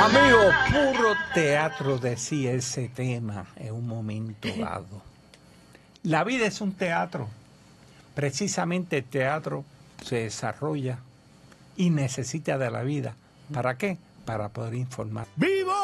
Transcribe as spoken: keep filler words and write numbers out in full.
Amigo, puro teatro decía ese tema en un momento dado. La vida es un teatro. Precisamente el teatro se desarrolla y necesita de la vida. ¿Para qué? Para poder informar. ¡Viva